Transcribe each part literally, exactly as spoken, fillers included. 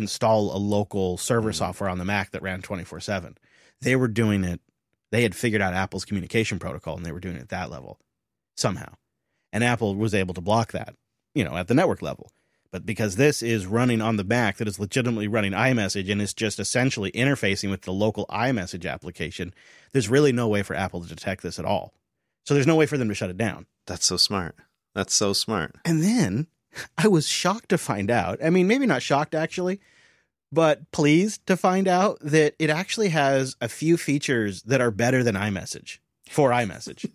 install a local server mm-hmm. software on the Mac that ran twenty-four seven. They were doing it. They had figured out Apple's communication protocol, and they were doing it at that level somehow. And Apple was able to block that, you know, at the network level. But because this is running on the Mac that is legitimately running iMessage and is just essentially interfacing with the local iMessage application, there's really no way for Apple to detect this at all. So there's no way for them to shut it down. That's so smart. That's so smart. And then I was shocked to find out, I mean, maybe not shocked actually, but pleased to find out that it actually has a few features that are better than iMessage for iMessage.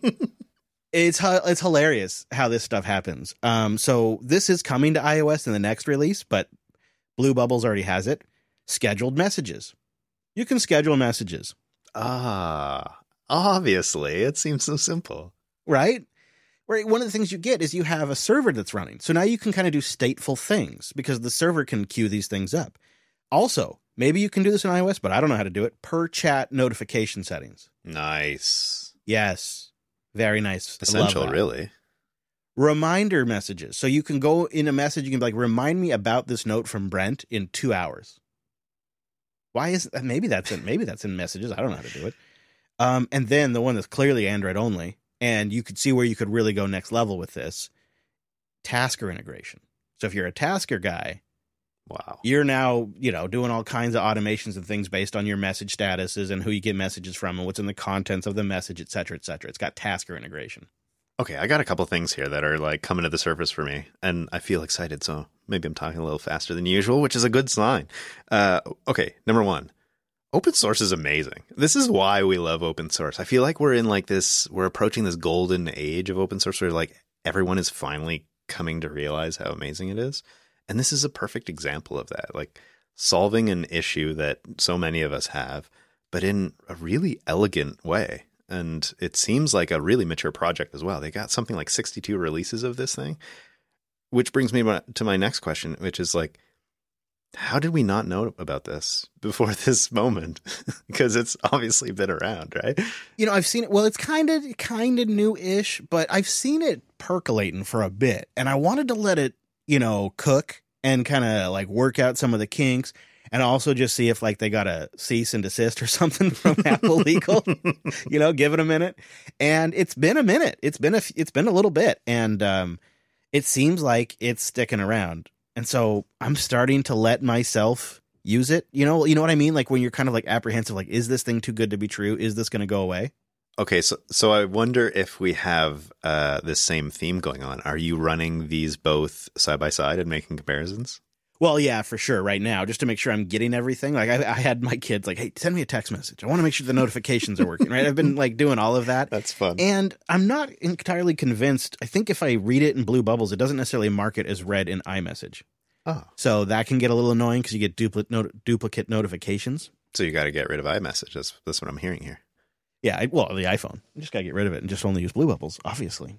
It's it's hilarious how this stuff happens. Um, so this is coming to iOS in the next release, but Blue Bubbles already has it. Scheduled messages. You can schedule messages. Ah, obviously. It seems so simple. Right? Right. One of the things you get is you have a server that's running. So now you can kind of do stateful things because the server can queue these things up. Also, maybe you can do this in iOS, but I don't know how to do it. Per chat notification settings. Nice. Yes. Very nice. Essential, really. Reminder messages. So you can go in a message, you can be like, remind me about this note from Brent in two hours. Why is that? Maybe that's in, maybe that's in messages. I don't know how to do it. Um, and then the one that's clearly Android only, and you could see where you could really go next level with this, Tasker integration. So if you're a Tasker guy, wow, you're now, you know, doing all kinds of automations and things based on your message statuses and who you get messages from and what's in the contents of the message, et cetera, et cetera. It's got Tasker integration. Okay, I got a couple things here that are like coming to the surface for me, and I feel excited, so maybe I'm talking a little faster than usual, which is a good sign. Uh, okay, number one, open source is amazing. This is why we love open source. I feel like we're in like this, we're approaching this golden age of open source where like everyone is finally coming to realize how amazing it is. And this is a perfect example of that, like solving an issue that so many of us have, but in a really elegant way. And it seems like a really mature project as well. They got something like sixty-two releases of this thing, which brings me to my next question, which is like, how did we not know about this before this moment? Because it's obviously been around, right? You know, I've seen it. Well, it's kind of kind of new-ish, but I've seen it percolating for a bit. And I wanted to let it, you know, cook and kind of like work out some of the kinks and also just see if like they got a cease and desist or something from Apple Legal, you know, give it a minute. And it's been a minute. It's been a, it's been a little bit. And um, it seems like it's sticking around. And so I'm starting to let myself use it. You know, you know what I mean? Like when you're kind of like apprehensive, like, is this thing too good to be true? Is this going to go away? Okay, so so I wonder if we have uh, this same theme going on. Are you running these both side by side and making comparisons? Well, yeah, for sure. Right now, just to make sure I'm getting everything. Like I, I had my kids like, hey, send me a text message. I want to make sure the notifications are working. Right? I've been like doing all of that. That's fun. And I'm not entirely convinced. I think if I read it in Blue Bubbles, it doesn't necessarily mark it as read in iMessage. Oh, so that can get a little annoying because you get duplicate not- duplicate notifications. So you got to get rid of iMessage. That's that's what I'm hearing here. Yeah, I, well, the iPhone. You just got to get rid of it and just only use Blue Bubbles, obviously.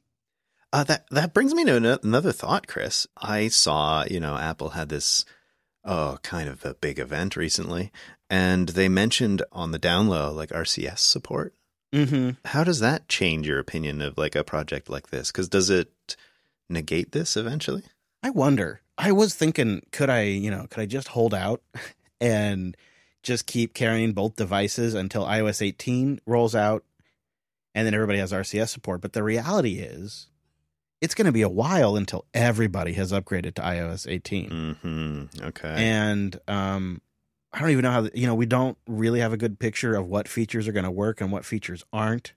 Uh, that that brings me to an- another thought, Chris. I saw, you know, Apple had this, oh, kind of a big event recently, and they mentioned on the down low, like R C S support. Mm-hmm. How does that change your opinion of like a project like this? Because does it negate this eventually? I wonder. I was thinking, could I, you know, could I just hold out and just keep carrying both devices until i O S eighteen rolls out and then everybody has R C S support. But the reality is it's going to be a while until everybody has upgraded to i O S eighteen. Mm-hmm. Okay. And um, I don't even know how, you know, we don't really have a good picture of what features are going to work and what features aren't.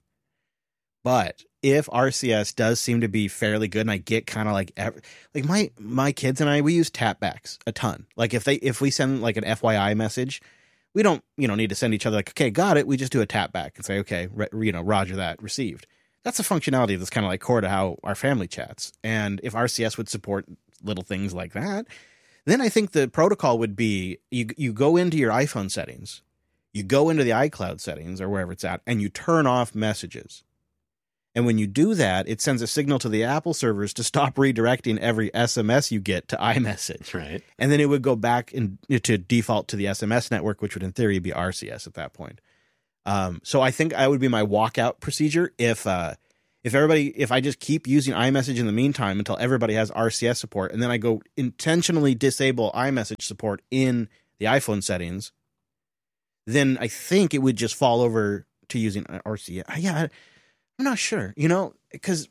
But if R C S does seem to be fairly good, and I get kind of like, every, like my, my kids and I, we use tapbacks a ton. Like if they, if we send like an F Y I message, we don't, you know, need to send each other like, okay, got it. We just do a tap back and say, okay, re- you know, roger that, received. That's a functionality that's kind of like core to how our family chats. And if R C S would support little things like that, then I think the protocol would be you you go into your iPhone settings, you go into the iCloud settings or wherever it's at, and you turn off messages. And when you do that, it sends a signal to the Apple servers to stop redirecting every S M S you get to iMessage. Right. And then it would go back in, to default to the S M S network, which would in theory be R C S at that point. Um, so I think I would be my walkout procedure if uh, If everybody, if I just keep using iMessage in the meantime until everybody has R C S support, and then I go intentionally disable iMessage support in the iPhone settings, then I think it would just fall over to using R C S. Yeah, I'm not sure, you know, because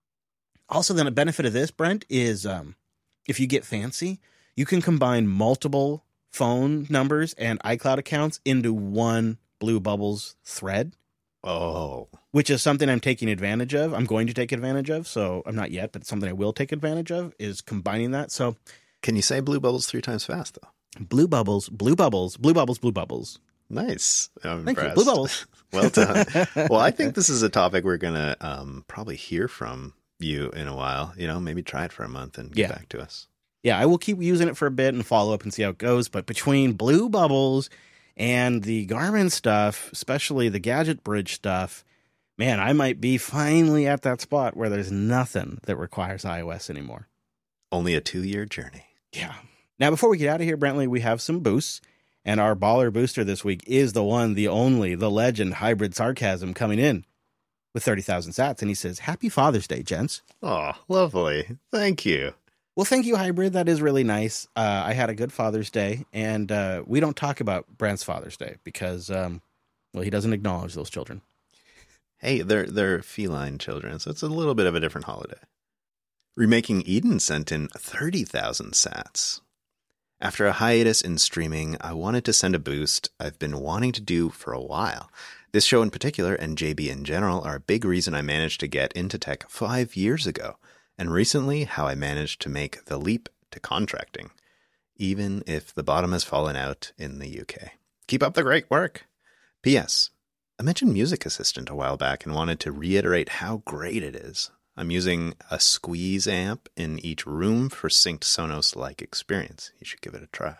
also then a benefit of this, Brent, is um, if you get fancy, you can combine multiple phone numbers and iCloud accounts into one Blue Bubbles thread. Oh. Which is something I'm taking advantage of. I'm going to take advantage of. So I'm not yet, but it's something I will take advantage of is combining that. So can you say Blue Bubbles three times fast, though? Blue Bubbles, Blue Bubbles, Blue Bubbles, Blue Bubbles. Nice. I'm Thank impressed. you. Blue Bubbles. Well done. Well, I think this is a topic we're going to um, probably hear from you in a while. You know, maybe try it for a month and get Yeah. back to us. Yeah, I will keep using it for a bit and follow up and see how it goes. But between Blue Bubbles and the Garmin stuff, especially the Gadget Bridge stuff, man, I might be finally at that spot where there's nothing that requires iOS anymore. Only a two-year journey. Yeah. Now, before we get out of here, Brentley, we have some boosts. And our baller booster this week is the one, the only, the legend, Hybrid Sarcasm, coming in with thirty thousand sats. And he says, Happy Father's Day, gents. Oh, lovely. Thank you. Well, thank you, Hybrid. That is really nice. Uh, I had a good Father's Day. And uh, we don't talk about Brent's Father's Day because, um, well, he doesn't acknowledge those children. Hey, they're they're feline children, so it's a little bit of a different holiday. Remaking Eden sent in thirty thousand sats. After a hiatus in streaming, I wanted to send a boost I've been wanting to do for a while. This show in particular, and J B in general, are a big reason I managed to get into tech five years ago, and recently how I managed to make the leap to contracting, even if the bottom has fallen out in the U K. Keep up the great work. P S. I mentioned Music Assistant a while back and wanted to reiterate how great it is. I'm using a Squeeze amp in each room for synced Sonos-like experience. You should give it a try.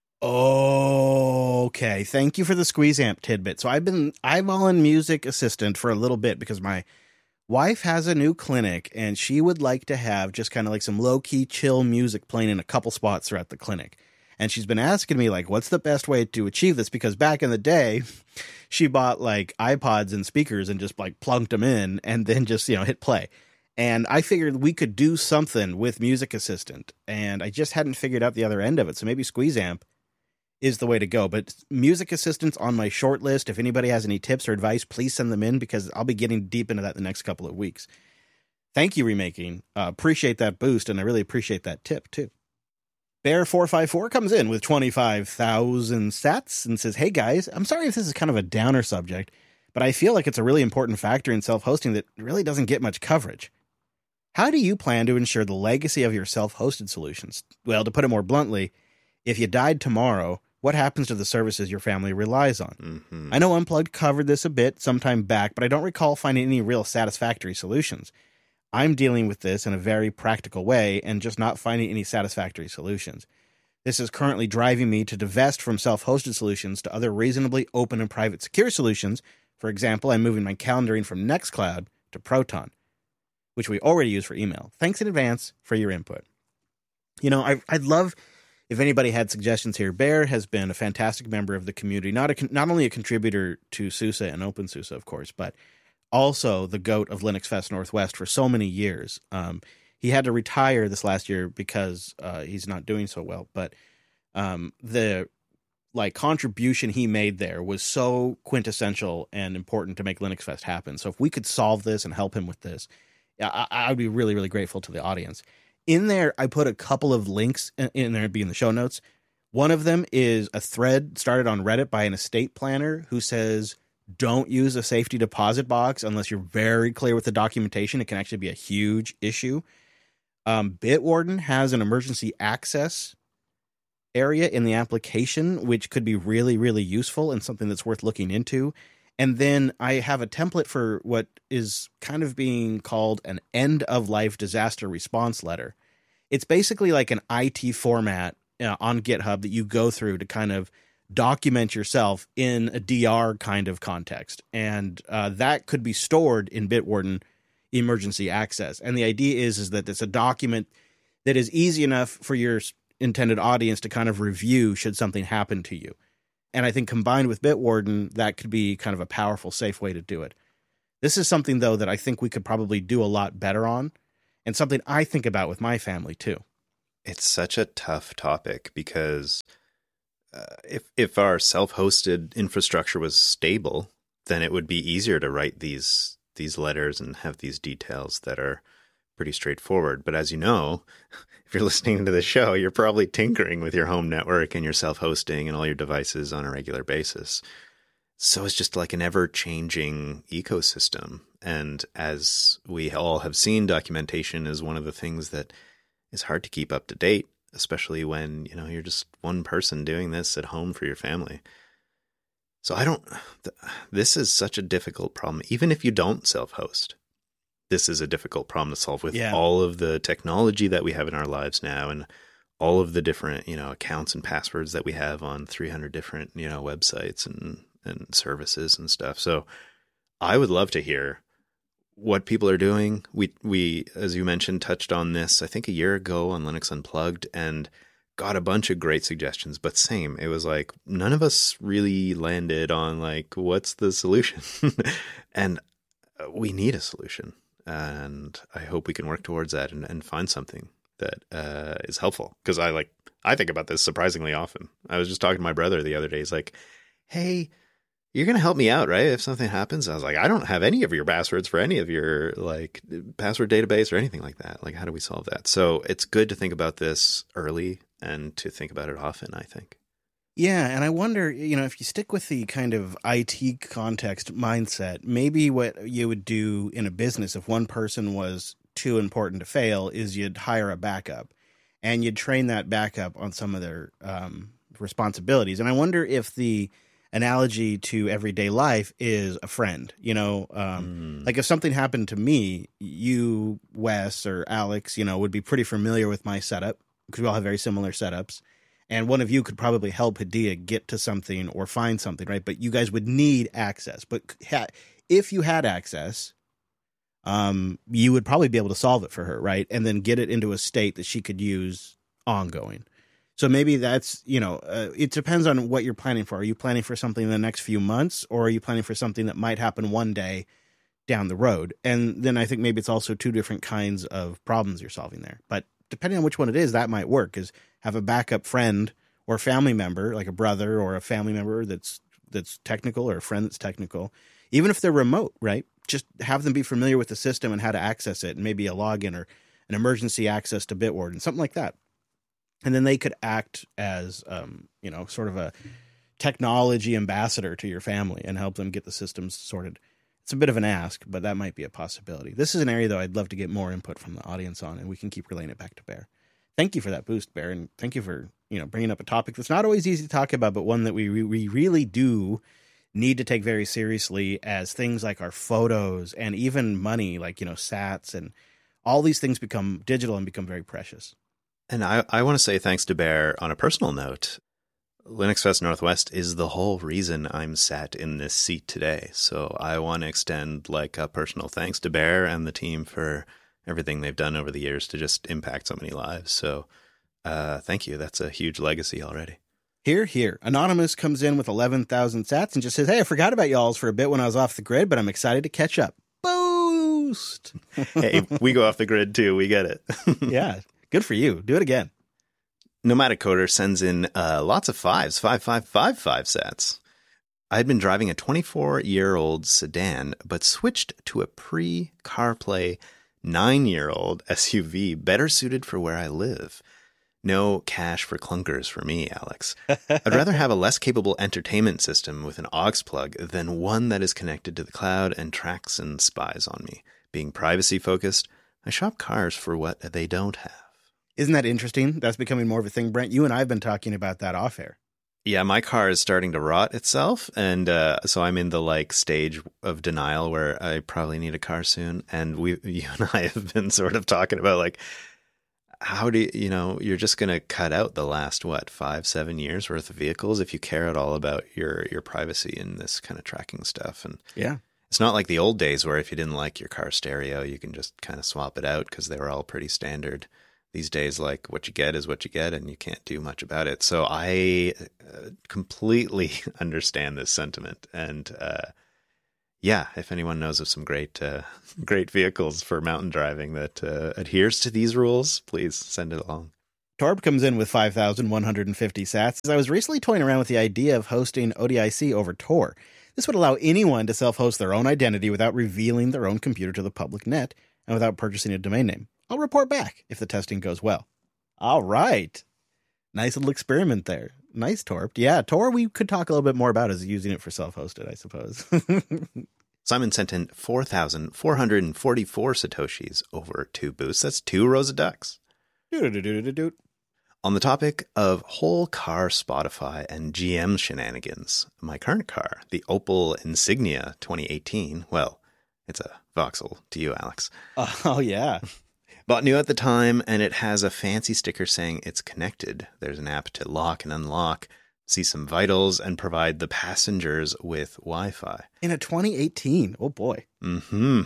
Okay. Thank you for the Squeeze amp tidbit. So I've been eyeballing Music Assistant for a little bit because my wife has a new clinic and she would like to have just kind of like some low-key chill music playing in a couple spots throughout the clinic. And she's been asking me, like, what's the best way to achieve this? Because back in the day, she bought, like, iPods and speakers and just, like, plunked them in and then just, you know, hit play. And I figured we could do something with Music Assistant. And I just hadn't figured out the other end of it. So maybe Squeeze Amp is the way to go. But Music Assistant's on my short list. If anybody has any tips or advice, please send them in because I'll be getting deep into that the next couple of weeks. Thank you, Remaking. Uh, appreciate that boost, and I really appreciate that tip, too. Bear four five four comes in with twenty-five thousand sats and says, hey guys, I'm sorry if this is kind of a downer subject, but I feel like it's a really important factor in self-hosting that really doesn't get much coverage. How do you plan to ensure the legacy of your self-hosted solutions? Well, to put it more bluntly, if you died tomorrow, what happens to the services your family relies on? Mm-hmm. I know Unplugged covered this a bit sometime back, but I don't recall finding any real satisfactory solutions. I'm dealing with this in a very practical way and just not finding any satisfactory solutions. This is currently driving me to divest from self-hosted solutions to other reasonably open and private secure solutions. For example, I'm moving my calendaring from Nextcloud to Proton, which we already use for email. Thanks in advance for your input. You know, I, I'd love if anybody had suggestions here. Bear has been a fantastic member of the community, not a, not only a contributor to SUSE and OpenSUSE, of course, but also the GOAT of Linux Fest Northwest for so many years. Um, he had to retire this last year because uh, he's not doing so well. But um, the like contribution he made there was so quintessential and important to make Linux Fest happen. So if we could solve this and help him with this, I, I would be really, really grateful to the audience. In there, I put a couple of links in there, be in the show notes. One of them is a thread started on Reddit by an estate planner who says, don't use a safety deposit box unless you're very clear with the documentation. It can actually be a huge issue. Um, Bitwarden has an emergency access area in the application, which could be really, really useful and something that's worth looking into. And then I have a template for what is kind of being called an end-of-life disaster response letter. It's basically like an I T format uh, on GitHub that you go through to kind of document yourself in a D R kind of context. And uh, that could be stored in Bitwarden emergency access. And the idea is, is that it's a document that is easy enough for your intended audience to kind of review should something happen to you. And I think combined with Bitwarden, that could be kind of a powerful, safe way to do it. This is something, though, that I think we could probably do a lot better on, and something I think about with my family, too. It's such a tough topic because uh, if if our self-hosted infrastructure was stable, then it would be easier to write these these letters and have these details that are pretty straightforward. But as you know, if you're listening to the show, you're probably tinkering with your home network and your self-hosting and all your devices on a regular basis. So it's just like an ever-changing ecosystem. And as we all have seen, documentation is one of the things that is hard to keep up to date, especially when, you know, you're just one person doing this at home for your family. So I don't, th- this is such a difficult problem. Even if you don't self-host, this is a difficult problem to solve with Yeah. all of the technology that we have in our lives now and all of the different, you know, accounts and passwords that we have on three hundred different, you know, websites and, and services and stuff. So I would love to hear what people are doing. We, we, as you mentioned, touched on this, I think a year ago on Linux Unplugged, and got a bunch of great suggestions, but same, it was like, none of us really landed on like, what's the solution? And we need a solution. And I hope we can work towards that and, and find something that uh, is helpful. Cause I like, I think about this surprisingly often. I was just talking to my brother the other day. He's like, hey, you're going to help me out, right? If something happens. I was like, I don't have any of your passwords for any of your like password database or anything like that. Like, how do we solve that? So it's good to think about this early and to think about it often, I think. Yeah, and I wonder, you know, if you stick with the kind of I T context mindset, maybe what you would do in a business if one person was too important to fail is you'd hire a backup, and you'd train that backup on some of their um, responsibilities. And I wonder if the analogy to everyday life is a friend, you know, um, mm. like if something happened to me, you, Wes, or Alex, you know, would be pretty familiar with my setup because we all have very similar setups. And one of you could probably help Hadia get to something or find something, right? But you guys would need access. But ha- if you had access, um, you would probably be able to solve it for her, right? And then get it into a state that she could use ongoing. So maybe that's, you know, uh, it depends on what you're planning for. Are you planning for something in the next few months, or are you planning for something that might happen one day down the road? And then I think maybe it's also two different kinds of problems you're solving there. But depending on which one it is, that might work, is have a backup friend or family member, like a brother or a family member that's that's technical, or a friend that's technical, even if they're remote, right? Just have them be familiar with the system and how to access it, and maybe a login or an emergency access to Bitwarden, something like that. And then they could act as, um, you know, sort of a technology ambassador to your family and help them get the systems sorted. It's a bit of an ask, but that might be a possibility. This is an area, though, I'd love to get more input from the audience on, and we can keep relaying it back to Bear. Thank you for that boost, Bear, and thank you for, you know, bringing up a topic that's not always easy to talk about, but one that we we really do need to take very seriously, as things like our photos and even money, like, you know, sats and all these things become digital and become very precious. And I, I want to say thanks to Bear on a personal note. Linux Fest Northwest is the whole reason I'm sat in this seat today. So I want to extend like a personal thanks to Bear and the team for everything they've done over the years to just impact so many lives. So uh, thank you. That's a huge legacy already. Here, here. Anonymous comes in with eleven thousand sats and just says, hey, I forgot about y'all's for a bit when I was off the grid, but I'm excited to catch up. Boost! Hey, we go off the grid too. We get it. Yeah. Good for you. Do it again. Nomadic Coder sends in uh, lots of fives, five, five, five, five sats. I had been driving a twenty-four-year-old sedan, but switched to a pre-CarPlay nine-year-old S U V better suited for where I live. No cash for clunkers for me, Alex. I'd rather have a less capable entertainment system with an aux plug than one that is connected to the cloud and tracks and spies on me. Being privacy-focused, I shop cars for what they don't have. Isn't that interesting? That's becoming more of a thing, Brent. You and I have been talking about that off air. Yeah, my car is starting to rot itself, and uh, so I'm in the like stage of denial where I probably need a car soon. And we, you and I, have been sort of talking about like, how do you, you know, you're just going to cut out the last what five, seven years worth of vehicles if you care at all about your your privacy and this kind of tracking stuff. And yeah, it's not like the old days where if you didn't like your car stereo, you can just kind of swap it out because they were all pretty standard. These days, like, what you get is what you get, and you can't do much about it. So I uh, completely understand this sentiment. And uh, Yeah, if anyone knows of some great uh, great vehicles for mountain driving that uh, adheres to these rules, please send it along. Torb comes in with five thousand one hundred fifty sats. I was recently toying around with the idea of hosting O D I C over Tor. This would allow anyone to self-host their own identity without revealing their own computer to the public net and without purchasing a domain name. I'll report back if the testing goes well. All right. Nice little experiment there. Nice, Torp. Yeah, Tor we could talk a little bit more about as using it for self-hosted, I suppose. Simon sent in four thousand four hundred forty-four Satoshis over two boosts. That's two rows of ducks. Doo-doo-doo-doo-doo-doo. On the topic of whole car Spotify and G M shenanigans, my current car, the Opel Insignia twenty eighteen, well, it's a Vauxhall to you, Alex. Oh, yeah. Bought new at the time, and it has a fancy sticker saying it's connected. There's an app to lock and unlock, see some vitals, and provide the passengers with Wi-Fi. In a twenty eighteen. Oh, boy. Mm-hmm.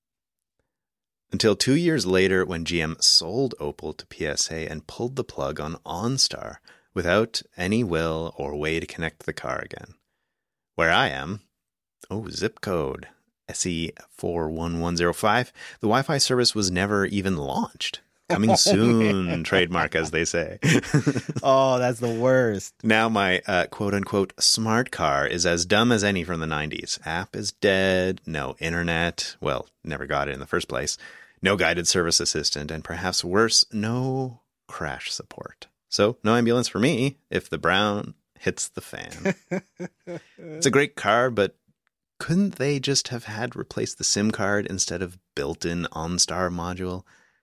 Until two years later when G M sold Opel to P S A and pulled the plug on OnStar without any will or way to connect the car again. Where I am, oh, zip code, S E four one one zero five, the Wi-Fi service was never even launched. Coming soon, trademark, as they say. Oh, that's the worst. Now my uh, quote-unquote smart car is as dumb as any from the nineties. App is dead, no internet, well, never got it in the first place, no guided service assistant, and perhaps worse, no crash support. So, no ambulance for me if the brown hits the fan. It's a great car, but couldn't they just have had replace the SIM card instead of built-in OnStar module?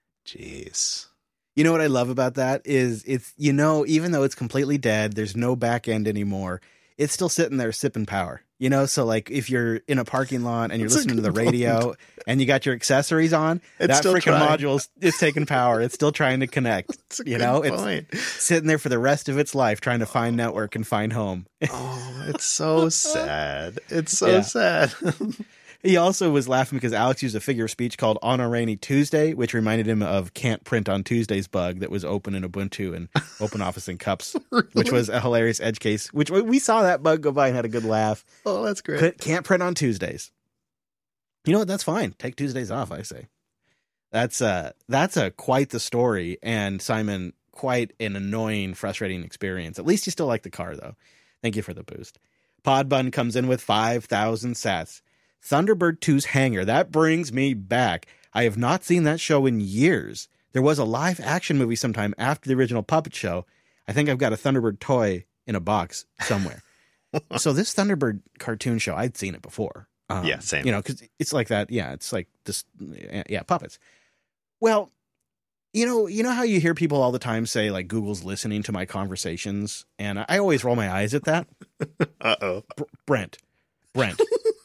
Jeez. You know what I love about that is it's, you know, even though it's completely dead, there's no back end anymore, it's still sitting there sipping power. You know, so like if you're in a parking lot and you're That's listening to the radio point. and you got your accessories on, It's that still freaking trying. module is taking power. It's still trying to connect. That's a You good know, point. it's sitting there for the rest of its life trying to find network and find home. Oh, it's so sad. It's so Yeah. sad. He also was laughing because Alex used a figure of speech called On a Rainy Tuesday, which reminded him of Can't Print on Tuesdays bug that was open in Ubuntu and OpenOffice and Cups, which was a hilarious edge case, which we saw that bug go by and had a good laugh. Oh, that's great. Could- Can't print on Tuesdays. You know what? That's fine. Take Tuesdays off, I say. That's uh that's a quite the story, and Simon, quite an annoying, frustrating experience. At least you still like the car, though. Thank you for the boost. Podbun comes in with five thousand sats. Thunderbird two's Hangar. That brings me back. I have not seen that show in years. There was a live action movie sometime after the original Puppet Show. I think I've got a Thunderbird toy in a box somewhere. So this Thunderbird cartoon show, I'd seen it before. Um, Yeah, same. You know, because it's like that. Yeah, it's like this. Yeah, puppets. Well, you know, you know how you hear people all the time say like Google's listening to my conversations, and I always roll my eyes at that. Uh-oh. Br- Brent, Brent,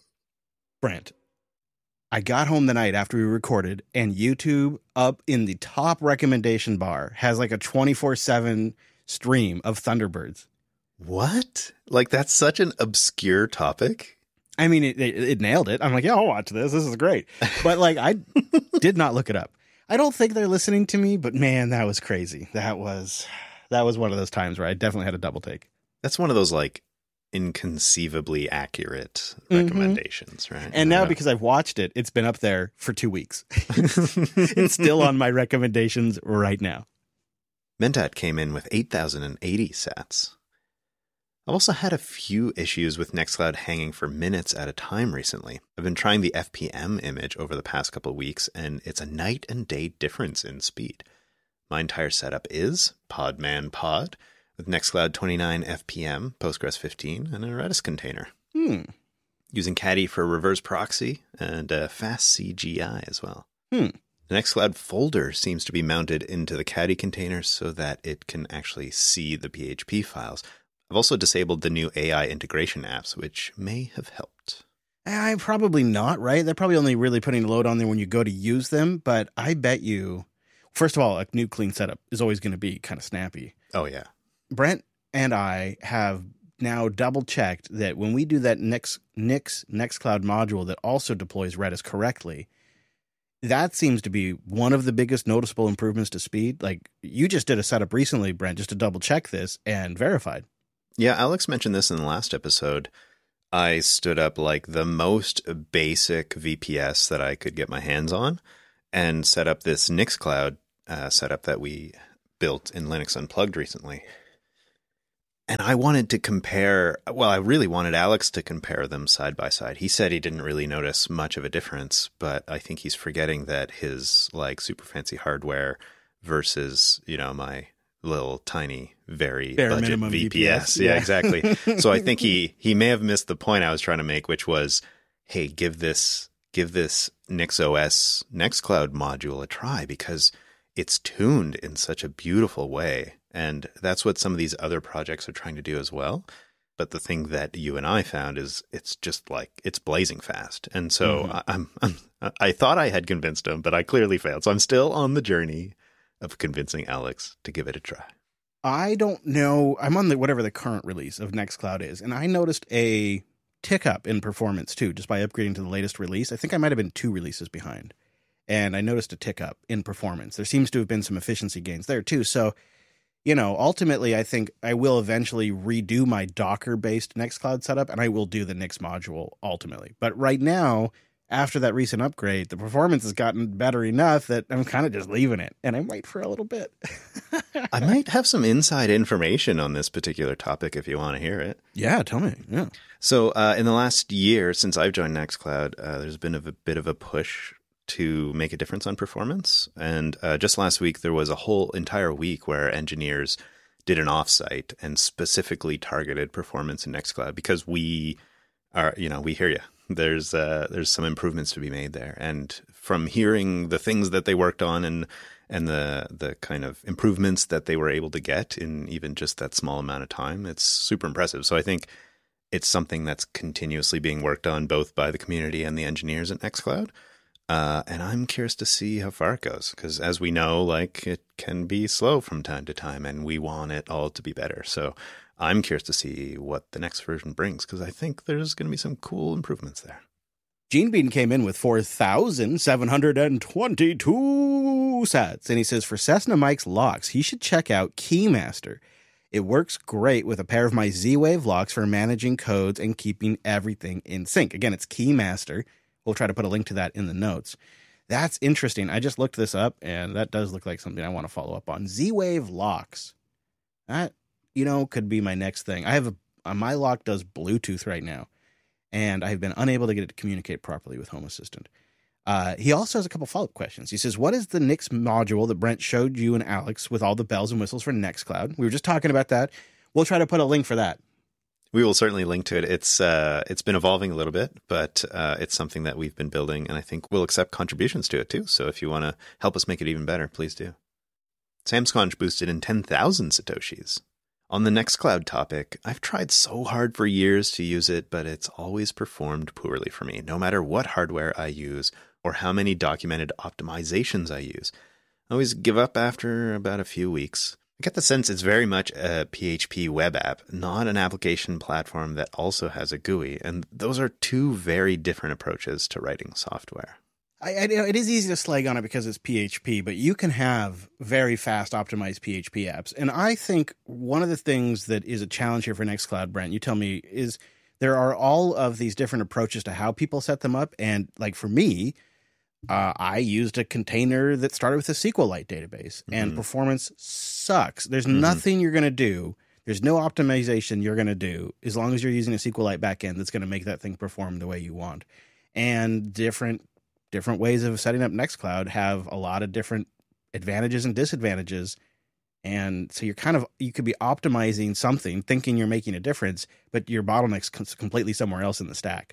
Brent. I got home the night after we recorded, and YouTube up in the top recommendation bar has like a twenty-four seven stream of Thunderbirds. What? Like, that's such an obscure topic? I mean, it, it, it nailed it. I'm like, yeah, I'll watch this. This is great. But like, I did not look it up. I don't think they're listening to me, but man, that was crazy. That was, that was one of those times where I definitely had a double take. That's one of those, like, inconceivably accurate Mhm. recommendations, right? And now Yeah. because I've watched it, it's been up there for two weeks. It's still on my recommendations right now. Mentat came in with eight thousand eighty sats. I've also had a few issues with Nextcloud hanging for minutes at a time recently. I've been trying the F P M image over the past couple of weeks, and it's a night and day difference in speed. My entire setup is Podman Pod, with Nextcloud twenty-nine F P M, Postgres fifteen, and a Redis container. Hmm. Using Caddy for reverse proxy and uh, fast C G I as well. Hmm. The Nextcloud folder seems to be mounted into the Caddy container so that it can actually see the P H P files. I've also disabled the new A I integration apps, which may have helped. I probably not, right? They're probably only really putting a load on there when you go to use them, but I bet you, first of all, a new clean setup is always going to be kind of snappy. Oh, yeah. Brent and I have now double checked that when we do that Nix, Nix Nextcloud module that also deploys Redis correctly, that seems to be one of the biggest noticeable improvements to speed. Like, you just did a setup recently, Brent, just to double check this and verified. Yeah, Alex mentioned this in the last episode. I stood up like the most basic V P S that I could get my hands on and set up this Nixcloud uh, setup that we built in Linux Unplugged recently. And I wanted to compare, well, I really wanted Alex to compare them side by side. He said he didn't really notice much of a difference, but I think he's forgetting that his like super fancy hardware versus, you know, my little tiny, very Bare budget minimum V V P P S. S. Yeah, Yeah. exactly. So I think he he may have missed the point I was trying to make, which was, hey, give this give this NixOS Nextcloud module a try because it's tuned in such a beautiful way. And that's what some of these other projects are trying to do as well. But the thing that you and I found is it's just like it's blazing fast. And so Mhm. I, I'm, I'm I thought I had convinced him, but I clearly failed. So I'm still on the journey of convincing Alex to give it a try. I don't know. I'm on the whatever the current release of Nextcloud is, and I noticed a tick up in performance too, just by upgrading to the latest release. I think I might have been two releases behind, and I noticed a tick up in performance. There seems to have been some efficiency gains there too. So, you know, ultimately, I think I will eventually redo my Docker-based Nextcloud setup, and I will do the Nix module ultimately. But right now, after that recent upgrade, the performance has gotten better enough that I'm kind of just leaving it, and I might for a little bit. I might have some inside information on this particular topic if you want to hear it. Yeah, tell me. Yeah. So uh, in the last year, since I've joined Nextcloud, uh, there's been a, a bit of a push to make a difference on performance. And uh, just last week, there was a whole entire week where engineers did an offsite and specifically targeted performance in Nextcloud because we are, you know, we hear you. There's uh, there's some improvements to be made there. And from hearing the things that they worked on and and the the kind of improvements that they were able to get in even just that small amount of time, it's super impressive. So I think it's something that's continuously being worked on both by the community and the engineers at Nextcloud. Uh, and I'm curious to see how far it goes because as we know, like it can be slow from time to time and we want it all to be better. So I'm curious to see what the next version brings because I think there's going to be some cool improvements there. Gene Bean came in with four thousand seven hundred twenty-two sats, and he says, for Cessna Mike's locks, he should check out Keymaster. It works great with a pair of my Z-Wave locks for managing codes and keeping everything in sync. Again, it's Keymaster. We'll try to put a link to that in the notes. That's interesting. I just looked this up, and that does look like something I want to follow up on. Z-Wave locks. That, you know, could be my next thing. I have a, uh, my lock does Bluetooth right now, and I've been unable to get it to communicate properly with Home Assistant. Uh, he also has a couple follow-up questions. He says, what is the Nix module that Brent showed you and Alex with all the bells and whistles for Nextcloud? We were just talking about that. We'll try to put a link for that. We will certainly link to it. It's uh, it's been evolving a little bit, but uh, it's something that we've been building, and I think we'll accept contributions to it too. So if you want to help us make it even better, please do. Samsconch boosted in ten thousand Satoshis. On the Nextcloud topic, I've tried so hard for years to use it, but it's always performed poorly for me, no matter what hardware I use or how many documented optimizations I use. I always give up after about a few weeks. I get the sense it's very much a P H P web app, not an application platform that also has a G U I, and those are two very different approaches to writing software. I, I, it is easy to slag on it because it's P H P, but you can have very fast optimized P H P apps. And I think one of the things that is a challenge here for Nextcloud, Brent, you tell me, is there are all of these different approaches to how people set them up. And like for me, uh, I used a container that started with a SQLite database, mm-hmm. and performance sucks. There's mm-hmm. nothing you're going to do. There's no optimization you're going to do as long as you're using a SQLite backend that's going to make that thing perform the way you want. And different different ways of setting up Nextcloud have a lot of different advantages and disadvantages. And so you're kind of, you could be optimizing something, thinking you're making a difference, but your bottleneck's completely somewhere else in the stack.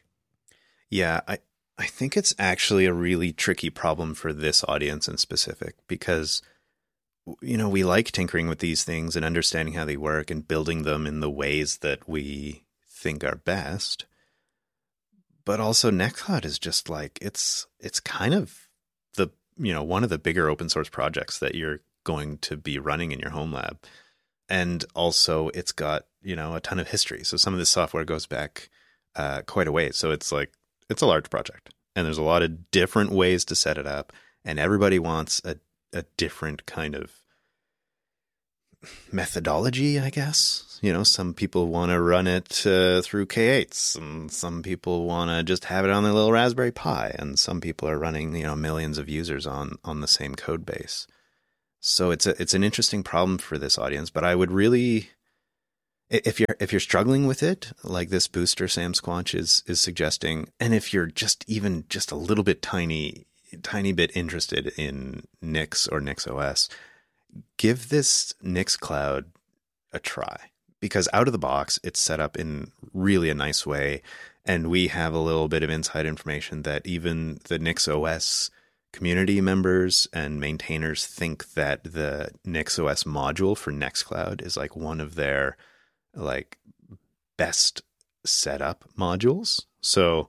Yeah, I, I think it's actually a really tricky problem for this audience in specific because, you know, we like tinkering with these things and understanding how they work and building them in the ways that we think are best. But also Nextcloud is just like, it's it's kind of the, you know, one of the bigger open source projects that you're going to be running in your home lab. And also it's got, you know, a ton of history. So some of this software goes back uh, quite a ways. So it's like, it's a large project and there's a lot of different ways to set it up. And everybody wants a, a different kind of methodology, I guess. you know, some people want to run it uh, through K eights, and some people want to just have it on their little Raspberry Pi, and some people are running, you know, millions of users on on the same code base. So it's a it's an interesting problem for this audience, but I would really, if you're if you're struggling with it, like this booster Sam Squanch is is suggesting, and if you're just even just a little bit tiny tiny bit interested in Nix or NixOS, give this Nixcloud a try, because out of the box it's set up in really a nice way, and we have a little bit of inside information that even the NixOS community members and maintainers think that the NixOS module for Nextcloud is like one of their like best setup modules. So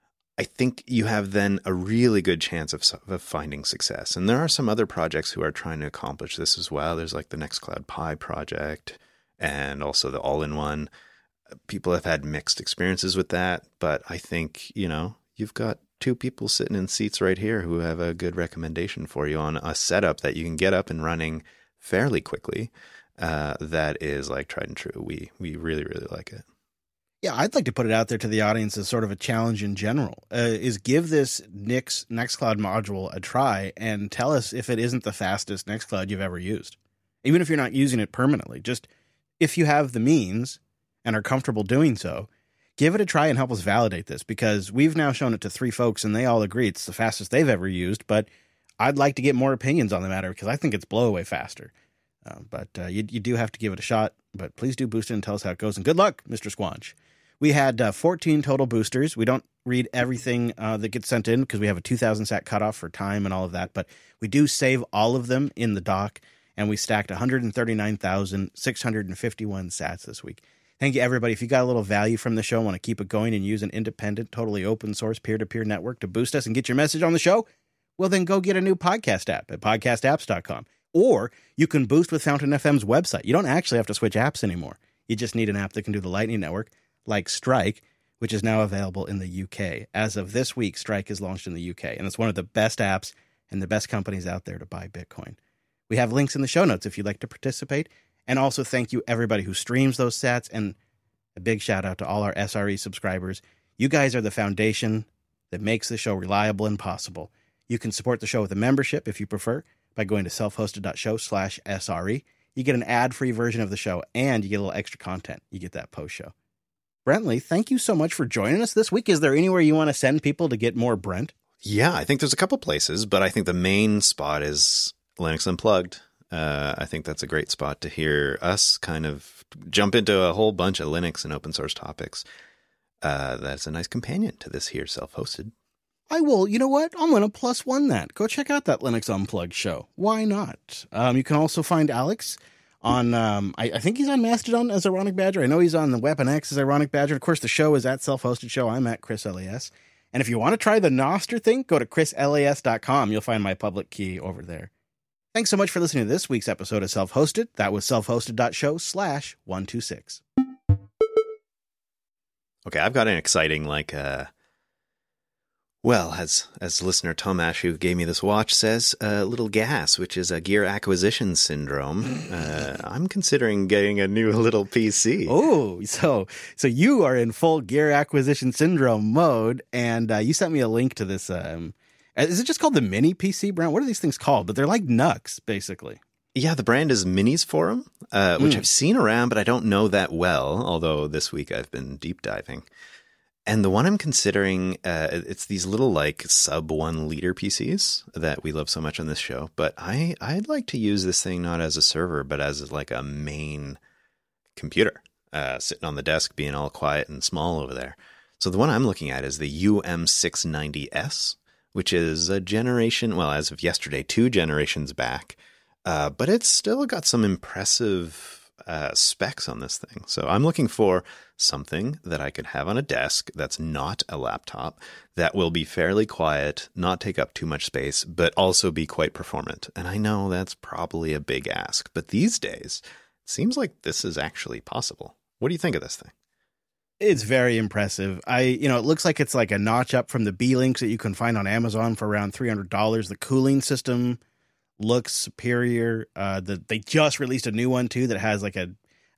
I think you have then a really good chance of, of finding success. And there are some other projects who are trying to accomplish this as well. There's like the Nextcloud Pi project and also the all-in-one. People have had mixed experiences with that, but I think, you know, you've got two people sitting in seats right here who have a good recommendation for you on a setup that you can get up and running fairly quickly. Uh, that is like tried and true. We, we really, really like it. Yeah, I'd like to put it out there to the audience as sort of a challenge in general, uh, is give this Nix Nextcloud module a try and tell us if it isn't the fastest Nextcloud you've ever used. Even if you're not using it permanently, just if you have the means and are comfortable doing so, give it a try and help us validate this, because we've now shown it to three folks and they all agree it's the fastest they've ever used, but I'd like to get more opinions on the matter because I think it's blow away faster. Uh, but uh, you, you do have to give it a shot, but please do boost it and tell us how it goes. And good luck, Mister Squanch. We had uh, fourteen total boosters. We don't read everything uh, that gets sent in because we have a two thousand sat cutoff for time and all of that, but we do save all of them in the doc, and we stacked one hundred thirty-nine thousand six hundred fifty-one sats this week. Thank you, everybody. If you got a little value from the show, want to keep it going and use an independent, totally open source peer-to-peer network to boost us and get your message on the show, well, then go get a new podcast app at podcast apps dot com. Or you can boost with Fountain F M's website. You don't actually have to switch apps anymore. You just need an app that can do the Lightning Network, like Strike, which is now available in the U K. As of this week, Strike is launched in the U K, and it's one of the best apps and the best companies out there to buy Bitcoin. We have links in the show notes if you'd like to participate. And also thank you, everybody who streams those sats, and a big shout out to all our S R E subscribers. You guys are the foundation that makes the show reliable and possible. You can support the show with a membership if you prefer by going to self-hosted dot show slash S R E. You get an ad-free version of the show, and you get a little extra content. You get that post-show. Brentley, thank you so much for joining us this week. Is there anywhere you want to send people to get more Brent? Yeah, I think there's a couple places, but I think the main spot is Linux Unplugged. Uh, I think that's a great spot to hear us kind of jump into a whole bunch of Linux and open source topics. Uh, that's a nice companion to this here self-hosted. I will. You know what? I'm going to plus one that. Go check out that Linux Unplugged show. Why not? Um, you can also find Alex on, um, I, I think he's on Mastodon as Ironic Badger. I know he's on the Weapon X as Ironic Badger. Of course, the show is at Self-Hosted Show. I'm at Chris L A S. And if you want to try the Nostr thing, go to chris las dot com. You'll find my public key over there. Thanks so much for listening to this week's episode of Self-Hosted. That was self-hosted dot show slash one two six. Okay, I've got an exciting, like, uh, well, as as listener Tomash, who gave me this watch, says, a uh, little gas, which is a gear acquisition syndrome. Uh, I'm considering getting a new little P C. Oh, so so you are in full gear acquisition syndrome mode, and uh, you sent me a link to this. Um, is it just called the Mini P C, Brent? What are these things called? But they're like Nux, basically. Yeah, the brand is Minis Forum, uh, which mm. I've seen around, but I don't know that well, although this week I've been deep diving. And the one I'm considering, uh, it's these little like sub one liter P Cs that we love so much on this show. But I, I'd like to use this thing not as a server, but as like a main computer, uh, sitting on the desk, being all quiet and small over there. So the one I'm looking at is the U M six ninety S, which is a generation, well, as of yesterday, two generations back. Uh, but it's still got some impressive uh, specs on this thing. So I'm looking for something that I could have on a desk that's not a laptop, that will be fairly quiet, not take up too much space, but also be quite performant. And I know that's probably a big ask, but these days, it seems like this is actually possible. What do you think of this thing? It's very impressive. I, you know, it looks like it's like a notch up from the B-Links that you can find on Amazon for around three hundred dollars. The cooling system looks superior. Uh, the, they just released a new one too that has like a,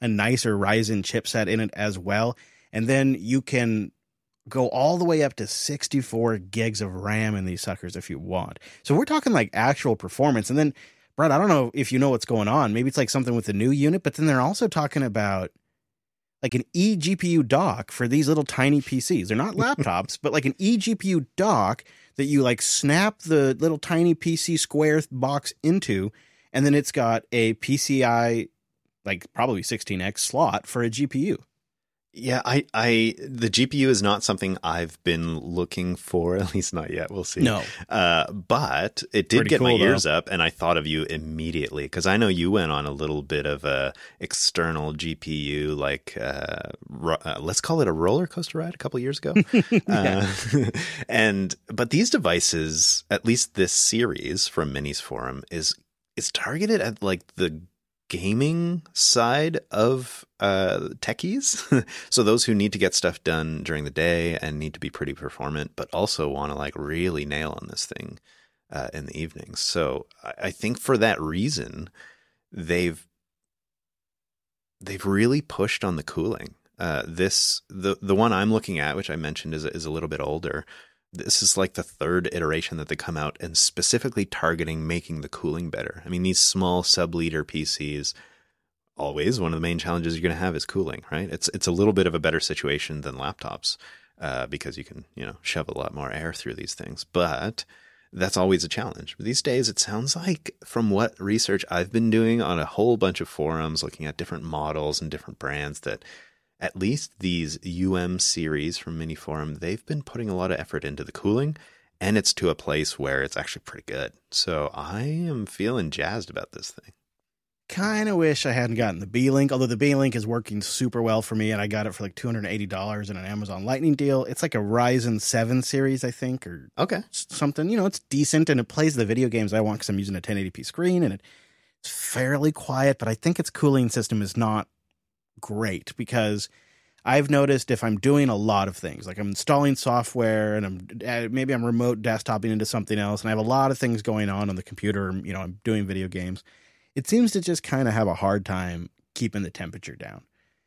a nicer Ryzen chipset in it as well. And then you can go all the way up to sixty-four gigs of RAM in these suckers if you want. So we're talking like actual performance. And then, Brett, I don't know if you know what's going on. Maybe it's like something with the new unit, but then they're also talking about like an eGPU dock for these little tiny P Cs. They're not laptops, but like an eGPU dock that you like snap the little tiny P C square box into, and then it's got a P C I, like probably sixteen X slot for a G P U. Yeah, I, I, the G P U is not something I've been looking for, at least not yet. We'll see. No. Uh, but it did Pretty get cool, my ears though. up, and I thought of you immediately because I know you went on a little bit of a external G P U, like uh, ro- uh, let's call it a roller coaster ride a couple years ago. uh, and but these devices, at least this series from Minis Forum, is is targeted at like the gaming side of uh, techies. So those who need to get stuff done during the day and need to be pretty performant, but also want to like really nail on this thing uh, in the evenings. So I, I think for that reason, they've they've really pushed on the cooling. Uh, this the the one I'm looking at, which I mentioned, is is a little bit older. This is like the third iteration that they come out and specifically targeting making the cooling better. I mean, these small sub-liter P Cs, always one of the main challenges you're going to have is cooling, right? It's it's a little bit of a better situation than laptops uh, because you can, you know, shove a lot more air through these things. But that's always a challenge. But these days, it sounds like from what research I've been doing on a whole bunch of forums, looking at different models and different brands, that at least these U M series from Mini Forum, they've been putting a lot of effort into the cooling, and it's to a place where it's actually pretty good. So I am feeling jazzed about this thing. Kind of wish I hadn't gotten the B-Link, although the B-Link is working super well for me, and I got it for like two hundred eighty dollars in an Amazon Lightning deal. It's like a Ryzen seven series, I think, or Okay. something. You know, it's decent, and it plays the video games I want because I'm using a ten eighty p screen, and it's fairly quiet, but I think its cooling system is not great because I've noticed if I'm doing a lot of things, like I'm installing software and I'm maybe I'm remote desktoping into something else, and I have a lot of things going on on the computer, you know, I'm doing video games, it seems to just kind of have a hard time keeping the temperature down,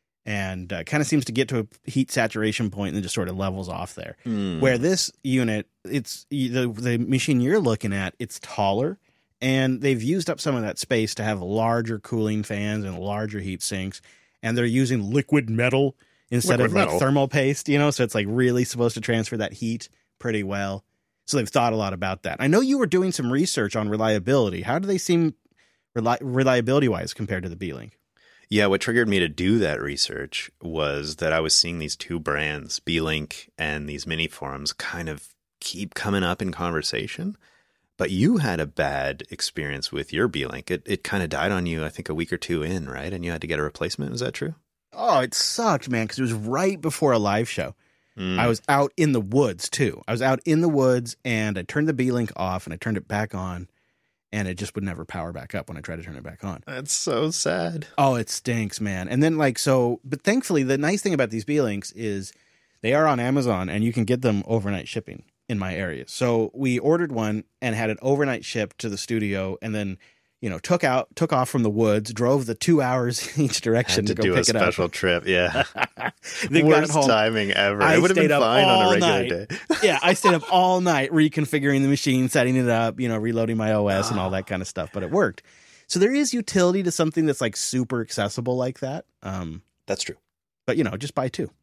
and uh, kind of seems to get to a heat saturation point and then just sort of levels off there. Mm. Where this unit, it's the the machine you're looking at, it's taller, and they've used up some of that space to have larger cooling fans and larger heat sinks, and they're using liquid metal instead Liquid of like metal. thermal paste, you know, so it's like really supposed to transfer that heat pretty well. So they've thought a lot about that. I know you were doing some research on reliability. How do they seem reli- reliability wise compared to the B-Link? Yeah, what triggered me to do that research was that I was seeing these two brands, B-Link and these Mini Forums, kind of keep coming up in conversation. But you had a bad experience with your B-Link. It it kind of died on you, I think, a week or two in, right? And you had to get a replacement. Was that true? Oh, it sucked, man, because it was right before a live show. Mm. I was out in the woods, too. I was out in the woods, and I turned the B-Link off, and I turned it back on, and it just would never power back up when I tried to turn it back on. That's so sad. Oh, it stinks, man. And then, like, so, but thankfully, the nice thing about these B-Links is they are on Amazon, and you can get them overnight shipping in my area. So we ordered one and had it overnight shipped to the studio, and then, you know, took out, took off from the woods, drove the two hours each direction Had to, to, go do pick a it special trip. Yeah. up. They got it Worst home. timing ever. I It would have stayed been up fine on a all regular night. day. Yeah, I stayed up all night reconfiguring the machine, setting it up, you know, reloading my O S and all that kind of stuff, but it worked. So there is utility to something that's like super accessible like that. Um, That's true. but, you know, just buy two.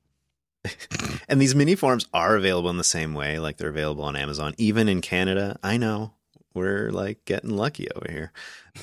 And these mini forms are available in the same way, like they're available on Amazon, even in Canada. I know we're like getting lucky over here.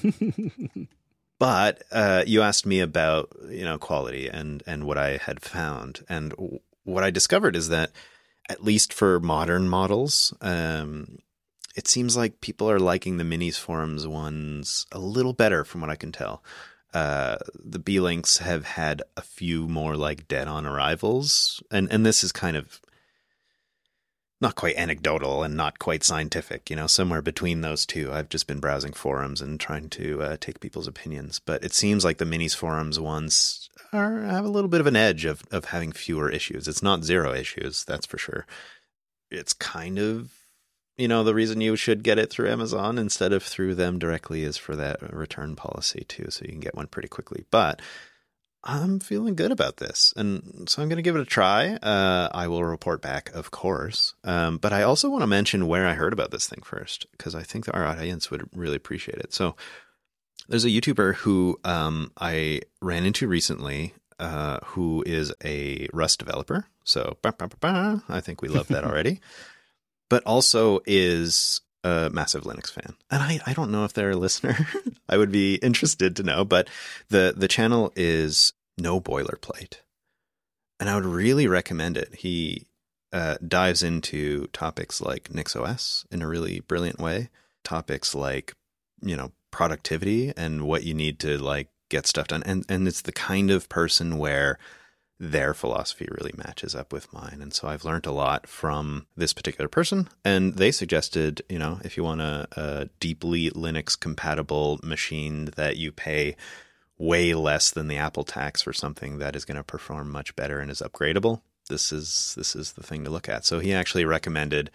But uh, you asked me about, you know, quality and, and what I had found. And w- what I discovered is that, at least for modern models, um, it seems like people are liking the Minis Forums ones a little better from what I can tell. Uh, the B-Links have had a few more like dead-on arrivals. And, and this is kind of not quite anecdotal and not quite scientific, you know, somewhere between those two. I've just been browsing forums and trying to uh, take people's opinions. But it seems like the Minis Forums ones are have a little bit of an edge of, of having fewer issues. It's not zero issues, that's for sure. It's kind of, you know, the reason you should get it through Amazon instead of through them directly is for that return policy too. So you can get one pretty quickly. But I'm feeling good about this, and so I'm going to give it a try. Uh, I will report back, of course. Um, but I also want to mention where I heard about this thing first, because I think our audience would really appreciate it. So there's a YouTuber who um, I ran into recently uh, who is a Rust developer. So bah, bah, bah, bah, I think we love that already. But also is a massive Linux fan. And I, I don't know if they're a listener. I would be interested to know. But the, the channel is No Boilerplate. And I would really recommend it. He uh, dives into topics like NixOS in a really brilliant way. Topics like, you know, productivity and what you need to like get stuff done. And, and it's the kind of person where their philosophy really matches up with mine. And so I've learned a lot from this particular person. And they suggested, you know, if you want a, a deeply Linux compatible machine that you pay way less than the Apple tax for something that is going to perform much better and is upgradable, this is this is the thing to look at. So he actually recommended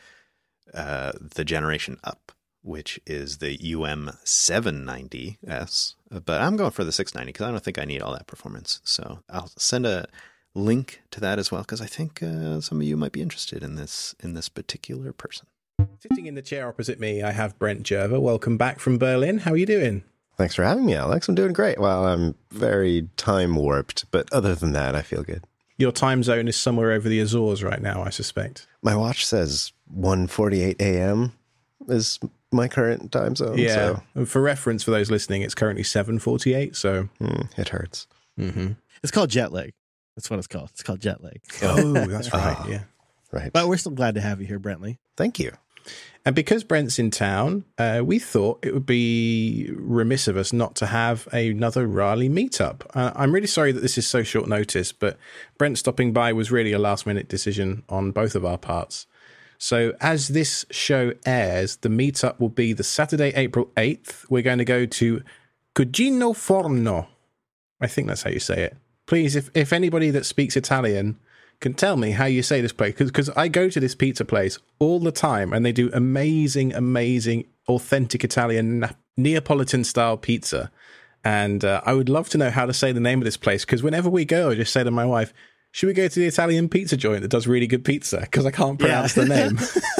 uh, the generation up, which is the U M seven ninety S. But I'm going for the six ninety because I don't think I need all that performance. So I'll send a link to that as well, because I think uh, some of you might be interested in this in this particular person. Sitting in the chair opposite me, I have Brent Jerva. Welcome back from Berlin. How are you doing? Thanks for having me, Alex. I'm doing great. Well, I'm very time warped, but other than that, I feel good. Your time zone is somewhere over the Azores right now, I suspect. My watch says one forty-eight a.m. is my current time zone. Yeah. So. For reference, for those listening, it's currently seven forty-eight, so... Mm, it hurts. Mm-hmm. It's called jet lag. That's what it's called. It's called jet lag. Oh, that's right, Oh, yeah. Right. But we're still glad to have you here, Brentley. Thank you. And because Brent's in town, uh, we thought it would be remiss of us not to have another Raleigh meetup. Uh, I'm really sorry that this is so short notice, but Brent stopping by was really a last-minute decision on both of our parts. So as this show airs, the meetup will be the Saturday, April eighth. We're going to go to Cugino Forno. I think that's how you say it. Please, if, if anybody that speaks Italian can tell me how you say this place, because I go to this pizza place all the time and they do amazing, amazing, authentic Italian na- Neapolitan-style pizza. And uh, I would love to know how to say the name of this place, because whenever we go, I just say to my wife, should we go to the Italian pizza joint that does really good pizza? Because I can't pronounce yeah. the name.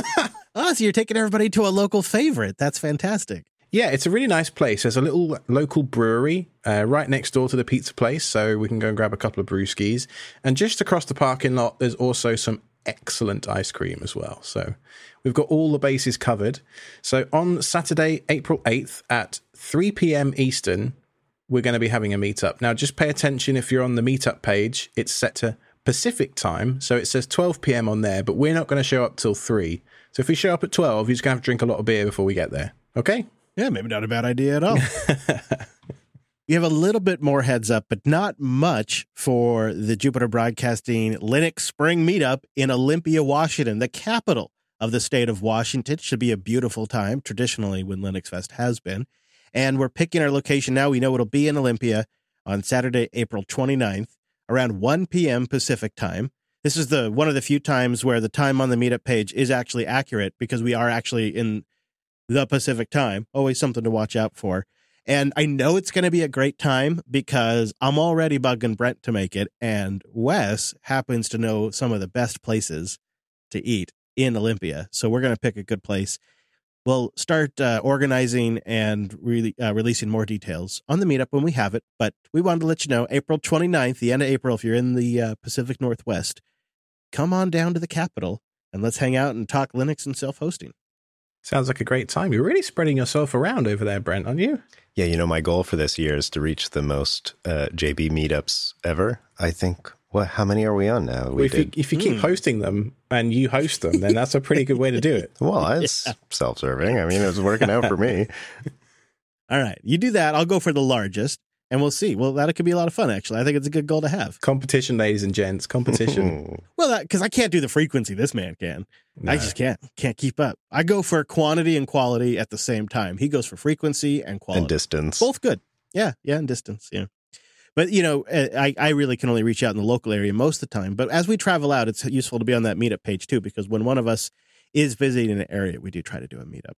Oh, so you're taking everybody to a local favorite. That's fantastic. Yeah, it's a really nice place. There's a little local brewery uh, right next door to the pizza place, so we can go and grab a couple of brewskis. And just across the parking lot, there's also some excellent ice cream as well. So we've got all the bases covered. So on Saturday, April eighth at three p.m. Eastern, we're going to be having a meetup. Now, just pay attention if you're on the meetup page. It's set to Pacific time, so it says twelve p.m. on there, but we're not going to show up till three. So if we show up at twelve, you're just going to have to drink a lot of beer before we get there. Okay? Yeah, maybe not a bad idea at all. You have a little bit more heads up, but not much for the Jupiter Broadcasting Linux Spring Meetup in Olympia, Washington, the capital of the state of Washington. It should be a beautiful time, traditionally when Linux Fest has been. And we're picking our location now. We know it'll be in Olympia on Saturday, April twenty-ninth, around one p.m. Pacific time. This is the one of the few times where the time on the meetup page is actually accurate, because we are actually in the Pacific time. Always something to watch out for. And I know it's going to be a great time because I'm already bugging Brent to make it. And Wes happens to know some of the best places to eat in Olympia. So we're going to pick a good place. We'll start uh, organizing and really uh, releasing more details on the meetup when we have it. But we wanted to let you know, April twenty-ninth, the end of April, if you're in the uh, Pacific Northwest, come on down to the Capitol and let's hang out and talk Linux and self-hosting. Sounds like a great time. You're really spreading yourself around over there, Brent, aren't you? Yeah, you know, my goal for this year is to reach the most uh, J B meetups ever. I think, what? How many are we on now? We well, if, did. you, if you keep mm. hosting them and you host them, then that's a pretty good way to do it. Well, it's yeah. self-serving. I mean, it was working out for me. All right, you do that. I'll go for the largest, and we'll see. Well, that could be a lot of fun, actually. I think it's a good goal to have. Competition, ladies and gents. Competition. Well, because I can't do the frequency this man can. No. I just can't. Can't keep up. I go for quantity and quality at the same time. He goes for frequency and quality. And distance. Both good. Yeah, yeah, and distance, yeah. But, you know, I, I really can only reach out in the local area most of the time. But as we travel out, it's useful to be on that meetup page, too, because when one of us is visiting an area, we do try to do a meetup.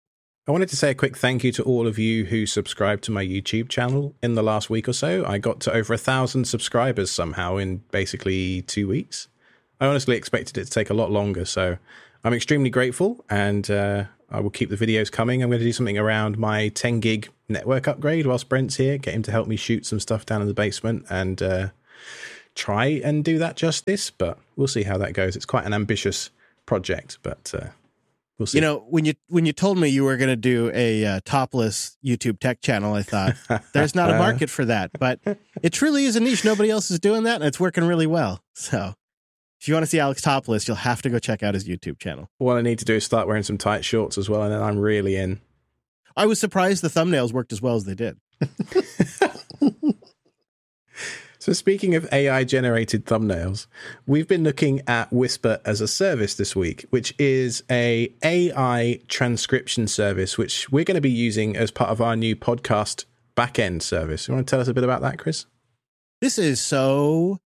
I wanted to say a quick thank you to all of you who subscribed to my YouTube channel in the last week or so. I got to over a thousand subscribers somehow in basically two weeks. I honestly expected it to take a lot longer, so I'm extremely grateful, and uh, I will keep the videos coming. I'm going to do something around my ten gig network upgrade whilst Brent's here, get him to help me shoot some stuff down in the basement and uh, try and do that justice, but we'll see how that goes. It's quite an ambitious project, but uh, we'll see. You know, when you when you told me you were going to do a uh, topless YouTube tech channel, I thought there's not a market for that, but it truly is a niche. Nobody else is doing that, and it's working really well. So if you want to see Alex topless, you'll have to go check out his YouTube channel. What I need to do is start wearing some tight shorts as well, and then I'm really in. I was surprised the thumbnails worked as well as they did. So speaking of A I-generated thumbnails, we've been looking at Whisper as a service this week, which is a AI transcription service, which we're going to be using as part of our new podcast backend service. You want to tell us a bit about that, Chris? This is so,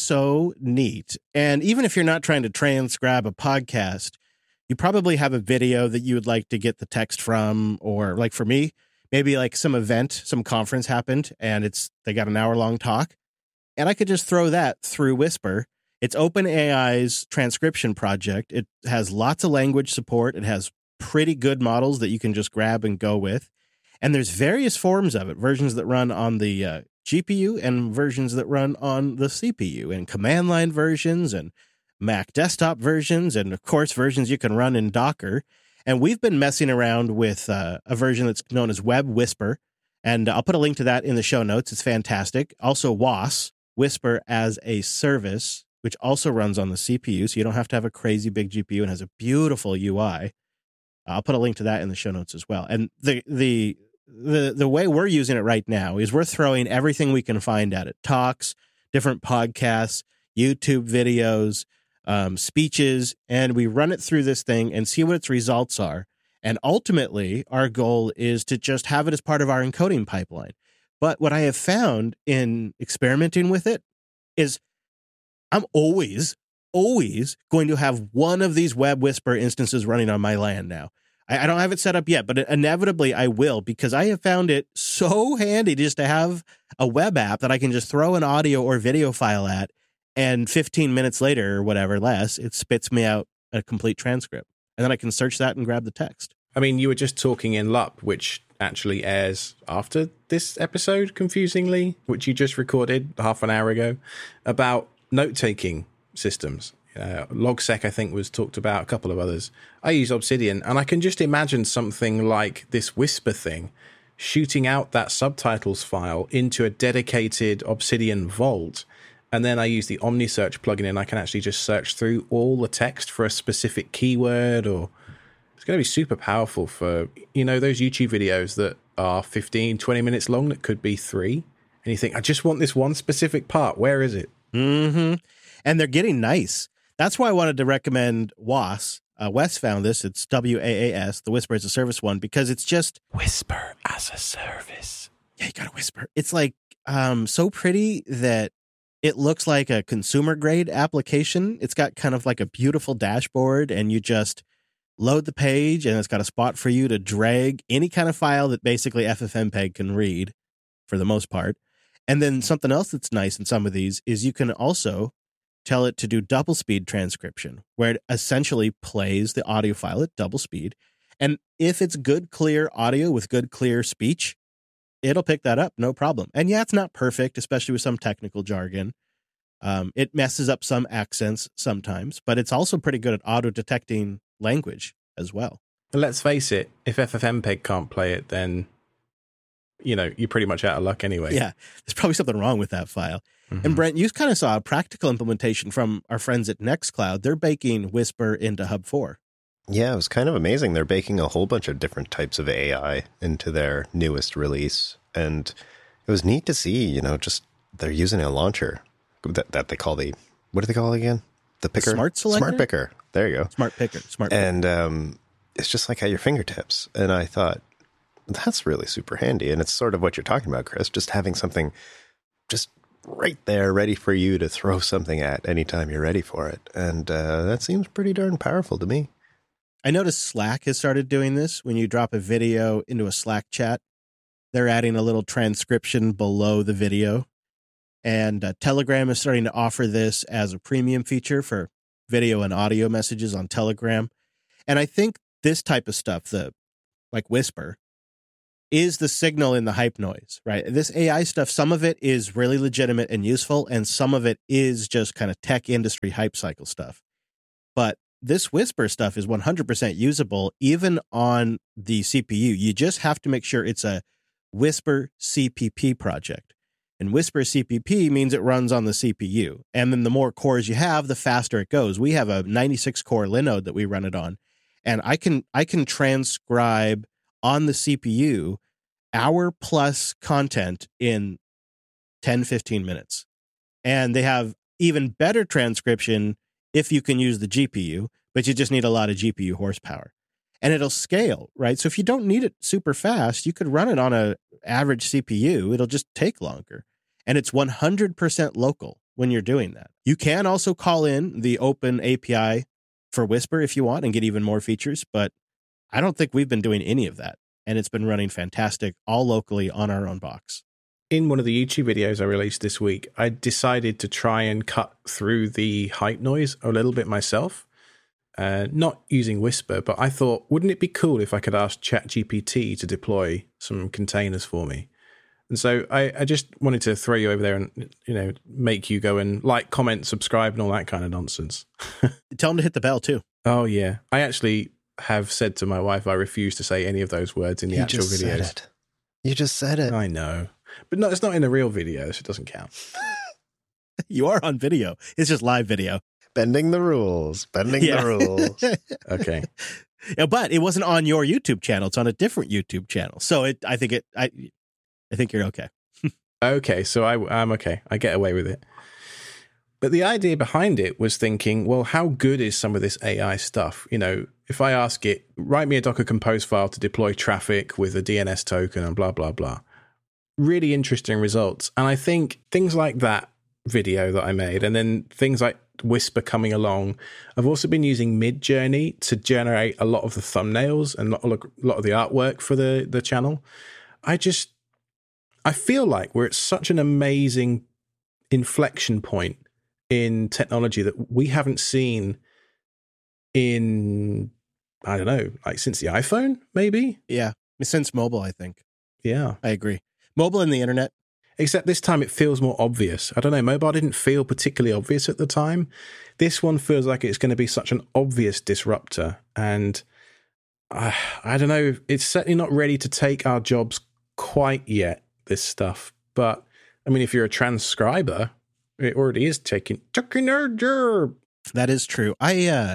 so neat. And even if you're not trying to transcribe a podcast, you probably have a video that you would like to get the text from, or like for me, maybe like some event, some conference happened, and it's they got an hour-long talk. And I could just throw that through Whisper. It's OpenAI's transcription project. It has lots of language support. It has pretty good models that you can just grab and go with. And there's various forms of it, versions that run on the uh, G P U and versions that run on the C P U, and command line versions and Mac desktop versions, and of course, versions you can run in Docker. And we've been messing around with uh, a version that's known as Web Whisper. And I'll put a link to that in the show notes. It's fantastic. Also, W A S, Whisper as a service, which also runs on the C P U, so you don't have to have a crazy big G P U, and has a beautiful U I. I'll put a link to that in the show notes as well. And the the the the way we're using it right now is we're throwing everything we can find at it: talks, different podcasts, YouTube videos, um, speeches, and we run it through this thing and see what its results are. And ultimately, our goal is to just have it as part of our encoding pipeline. But what I have found in experimenting with it is I'm always, always going to have one of these Web Whisper instances running on my LAN now. I, I don't have it set up yet, but inevitably I will, because I have found it so handy just to have a web app that I can just throw an audio or video file at, and fifteen minutes later or whatever less, it spits me out a complete transcript. And then I can search that and grab the text. I mean, you were just talking in L U P, which actually airs after this episode, confusingly, which you just recorded half an hour ago, about note-taking systems. Uh, Logsec, I think, was talked about, a couple of others. I use Obsidian, and I can just imagine something like this Whisper thing shooting out that subtitles file into a dedicated Obsidian vault, and then I use the OmniSearch plugin, and I can actually just search through all the text for a specific keyword, or it's going to be super powerful for, you know, those YouTube videos that are fifteen, twenty minutes long that could be three. And you think, I just want this one specific part. Where is it? Mm-hmm. And they're getting nice. That's why I wanted to recommend W A S. Uh, Wes found this. It's W A A S, the Whisper as a Service one, because it's just Whisper as a Service. Yeah, you got to whisper. It's like um, so pretty that it looks like a consumer grade application. It's got kind of like a beautiful dashboard, and you just load the page, and it's got a spot for you to drag any kind of file that basically F F mpeg can read for the most part. And then something else that's nice in some of these is you can also tell it to do double speed transcription, where it essentially plays the audio file at double speed. And if it's good, clear audio with good, clear speech, it'll pick that up, no problem. And yeah, it's not perfect, especially with some technical jargon. Um, it messes up some accents sometimes, but it's also pretty good at auto-detecting language as well. And let's face it, if F F mpeg can't play it, then, you know, you're pretty much out of luck anyway. Yeah, there's probably something wrong with that file. Mm-hmm. And Brent, you kind of saw a practical implementation from our friends at Nextcloud. They're baking Whisper into Hub four. Yeah, it was kind of amazing. They're baking a whole bunch of different types of A I into their newest release. And it was neat to see, you know, just they're using a launcher that, that they call the, what do they call it again? The picker? Smart selector? Smart picker. There you go. Smart picker. Smart picker. And um, it's just like at your fingertips. And I thought, that's really super handy. And it's sort of what you're talking about, Chris, just having something just right there ready for you to throw something at anytime you're ready for it. And uh, that seems pretty darn powerful to me. I noticed Slack has started doing this. When you drop a video into a Slack chat, they're adding a little transcription below the video. And uh, Telegram is starting to offer this as a premium feature for video and audio messages on Telegram. And I think this type of stuff, the like Whisper, is the signal in the hype noise, right? This A I stuff, some of it is really legitimate and useful, and some of it is just kind of tech industry hype cycle stuff. But this Whisper stuff is one hundred percent usable, even on the C P U. You just have to make sure it's a Whisper C P P project. And Whisper C P P means it runs on the C P U. And then the more cores you have, the faster it goes. We have a ninety-six core Linode that we run it on. And I can I can transcribe on the C P U hour plus content in ten, fifteen minutes. And they have even better transcription if you can use the G P U, but you just need a lot of G P U horsepower. And it'll scale, right? So if you don't need it super fast, you could run it on an average C P U. It'll just take longer. And it's one hundred percent local when you're doing that. You can also call in the open A P I for Whisper if you want and get even more features, but I don't think we've been doing any of that. And it's been running fantastic all locally on our own box. In one of the YouTube videos I released this week, I decided to try and cut through the hype noise a little bit myself. Uh, not using Whisper, but I thought, wouldn't it be cool if I could ask ChatGPT to deploy some containers for me? And so I, I just wanted to throw you over there and, you know, make you go and like, comment, subscribe, and all that kind of nonsense. Tell them to hit the bell, too. Oh, yeah. I actually have said to my wife I refuse to say any of those words in the you actual just videos. Said it. You just said it. I know. But no, it's not in the real video, so it doesn't count. You are on video. It's just live video. Bending the rules. Bending Yeah. the rules. Okay. Yeah, but it wasn't on your YouTube channel. It's on a different YouTube channel. So it, I think it, I, I think you're okay. Okay, so I, I'm okay. I get away with it. But the idea behind it was thinking, well, how good is some of this A I stuff? You know, if I ask it, write me a Docker Compose file to deploy traffic with a D N S token and blah, blah, blah. Really interesting results. And I think things like that video that I made, and then things like Whisper coming along, I've also been using Midjourney to generate a lot of the thumbnails and a lot of the artwork for the, the channel. I just, I feel like we're at such an amazing inflection point in technology that we haven't seen in, I don't know, like since the iPhone, maybe? Yeah. Since mobile, I think. Yeah. I agree. Mobile and the internet. Except this time it feels more obvious. I don't know, mobile didn't feel particularly obvious at the time. This one feels like it's going to be such an obvious disruptor. And I, I don't know, it's certainly not ready to take our jobs quite yet, this stuff. But, I mean, if you're a transcriber, it already is taking, taking our job. That is true. I, uh,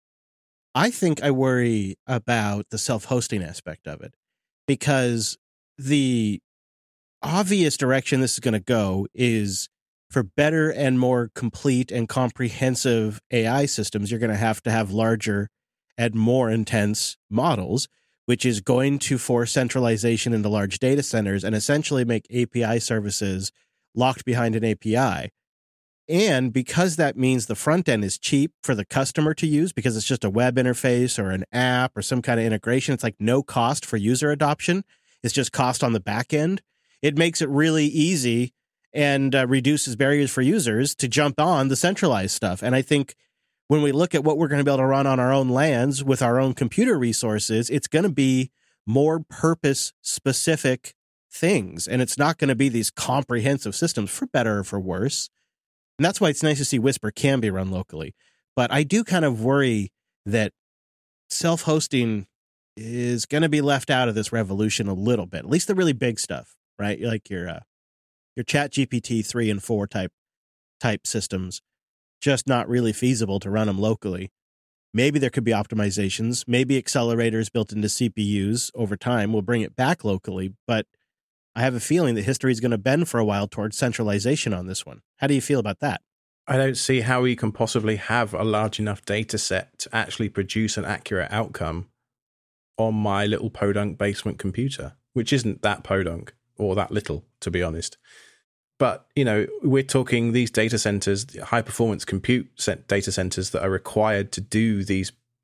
I think I worry about the self-hosting aspect of it, because the obvious direction this is going to go is for better and more complete and comprehensive A I systems. You're going to have to have larger and more intense models, which is going to force centralization into large data centers and essentially make A P I services locked behind an A P I. And because that means the front end is cheap for the customer to use, because it's just a web interface or an app or some kind of integration, it's like no cost for user adoption. It's just cost on the back end. It makes it really easy and uh, reduces barriers for users to jump on the centralized stuff. And I think when we look at what we're going to be able to run on our own lands with our own computer resources, it's going to be more purpose-specific things. And it's not going to be these comprehensive systems, for better or for worse. And that's why it's nice to see Whisper can be run locally. But I do kind of worry that self-hosting is going to be left out of this revolution a little bit, at least the really big stuff. Right, like your uh, your Chat G P T three and four type type systems, just not really feasible to run them locally. Maybe there could be optimizations. Maybe accelerators built into C P Us over time will bring it back locally. But I have a feeling that history is going to bend for a while towards centralization on this one. How do you feel about that? I don't see how we can possibly have a large enough data set to actually produce an accurate outcome on my little podunk basement computer, which isn't that podunk. Or that little, to be honest. But, you know, we're talking these data centers, high performance compute data centers that are required to do these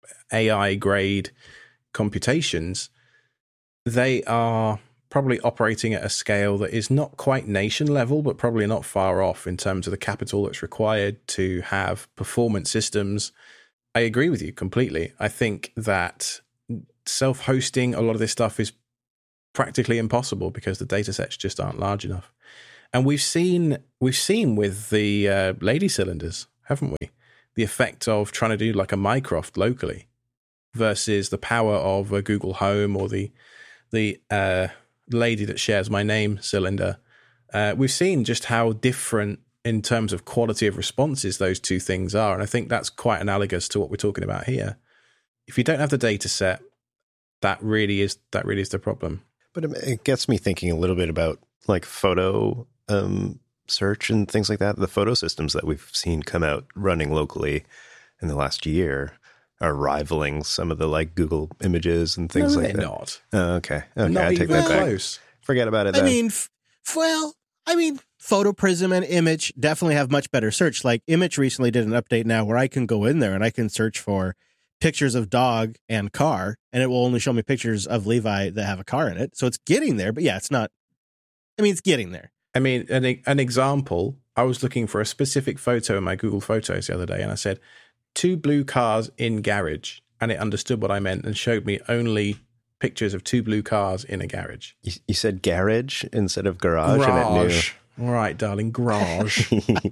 A I grade computations, they are probably operating at a scale that is not quite nation level, but probably not far off in terms of the capital that's required to have performance systems. I agree with you completely. I think that self-hosting a lot of this stuff is practically impossible because the data sets just aren't large enough. And we've seen we've seen with the uh, lady cylinders, haven't we? The effect of trying to do like a Mycroft locally versus the power of a Google Home or the the uh, lady that shares my name cylinder. Uh, we've seen just how different in terms of quality of responses those two things are. And I think that's quite analogous to what we're talking about here. If you don't have the data set, that really is that really is the problem. But it gets me thinking a little bit about like photo um, search and things like that. The photo systems that we've seen come out running locally in the last year are rivaling some of the like Google images and things no, like they're that. Not. Oh, okay. Okay. Not I take even that back. close. Forget about it then. I mean, f- well, I mean, Photo Prism and Image definitely have much better search. Like Image recently did an update now where I can go in there and I can search for pictures of dog and car, and it will only show me pictures of Levi that have a car in it. So it's getting there, but yeah, it's not. I mean, it's getting there. I mean, an an example. I was looking for a specific photo in my Google Photos the other day, and I said two blue cars in garage, and it understood what I meant and showed me only pictures of two blue cars in a garage. You, you said garage instead of garage, and it knew. Garage. All right, darling, garage.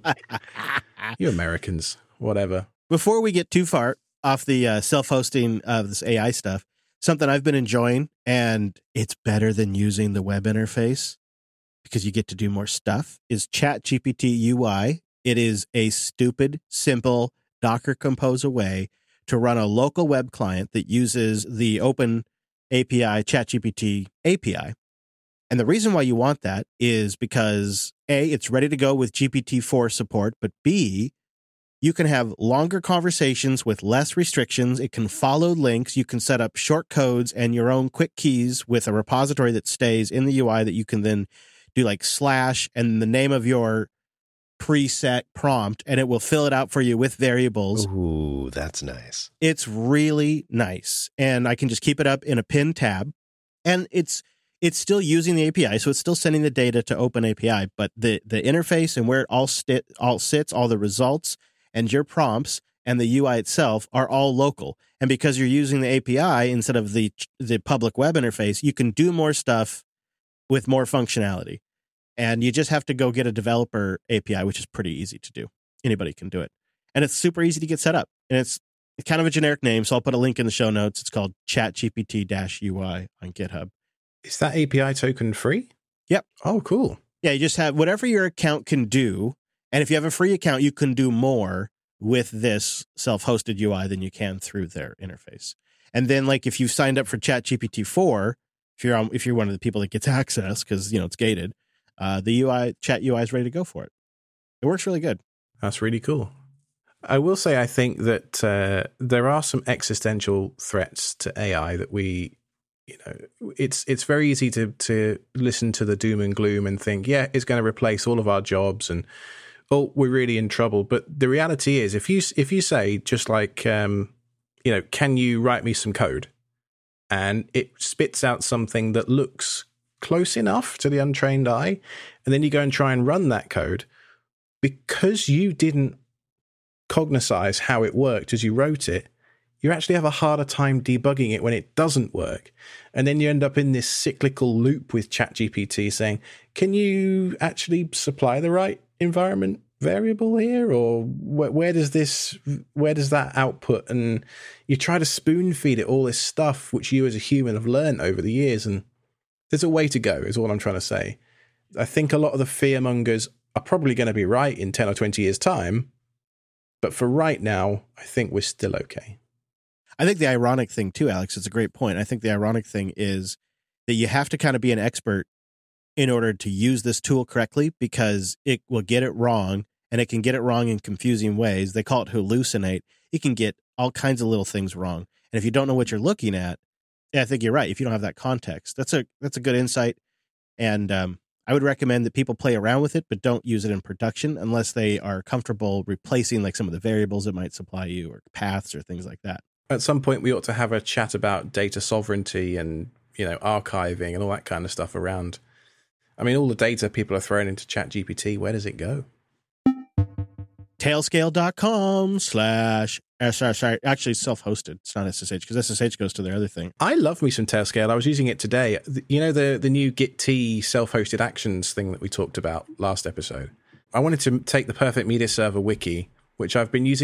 You Americans, whatever. Before we get too far off the uh, self-hosting of this A I stuff, something I've been enjoying, and it's better than using the web interface because you get to do more stuff, is ChatGPT U I. It is a stupid, simple Docker Compose way to run a local web client that uses the open A P I, ChatGPT A P I. And the reason why you want that is because A, it's ready to go with G P T four support, but B, you can have longer conversations with less restrictions. It can follow links. You can set up short codes and your own quick keys with a repository that stays in the U I that you can then do like slash and the name of your preset prompt, and it will fill it out for you with variables. Ooh, that's nice. It's really nice. And I can just keep it up in a pinned tab. And it's it's still using the A P I, so it's still sending the data to OpenAPI, but the, the interface and where it all, st- all sits, all the results, and your prompts and the U I itself are all local. And because you're using the A P I instead of the the public web interface, you can do more stuff with more functionality. And you just have to go get a developer A P I, which is pretty easy to do. Anybody can do it. And it's super easy to get set up. And it's kind of a generic name, so I'll put a link in the show notes. It's called ChatGPT-U I on GitHub. Is that A P I token free? Yep. Oh, cool. Yeah, you just have whatever your account can do. And if you have a free account, you can do more with this self-hosted U I than you can through their interface. And then, like, if you've signed up for ChatGPT four, if you're on, if you're one of the people that gets access because you know it's gated, uh, the U I Chat U I is ready to go for it. It works really good. That's really cool. I will say I think that uh, there are some existential threats to A I that we, you know, it's it's very easy to to listen to the doom and gloom and think, yeah, it's going to replace all of our jobs and oh, we're really in trouble. But the reality is, if you if you say just like, um, you know, can you write me some code, and it spits out something that looks close enough to the untrained eye, and then you go and try and run that code, because you didn't cognize how it worked as you wrote it, you actually have a harder time debugging it when it doesn't work. And then you end up in this cyclical loop with ChatGPT saying, can you actually supply the right environment variable here? Or wh- where does this, where does that output? And you try to spoon feed it all this stuff, which you as a human have learned over the years. And there's a way to go, is all I'm trying to say. I think a lot of the fearmongers are probably going to be right in ten or twenty years' time. But for right now, I think we're still okay. I think the ironic thing too, Alex, it's a great point. I think the ironic thing is that you have to kind of be an expert in order to use this tool correctly, because it will get it wrong, and it can get it wrong in confusing ways. They call it hallucinate. It can get all kinds of little things wrong. And if you don't know what you're looking at, yeah, I think you're right. If you don't have that context, that's a, that's a good insight. And, um, I would recommend that people play around with it, but don't use it in production unless they are comfortable replacing like some of the variables it might supply you or paths or things like that. At some point, we ought to have a chat about data sovereignty and, you know, archiving and all that kind of stuff around. I mean, all the data people are throwing into ChatGPT, where does it go? Tailscale.com slash, uh, sorry, sorry, actually self-hosted. It's not S S H because S S H goes to their other thing. I love me some Tailscale. I was using it today. You know, the, the new Git-T self-hosted actions thing that we talked about last episode? I wanted to take the Perfect Media Server wiki, which I've been using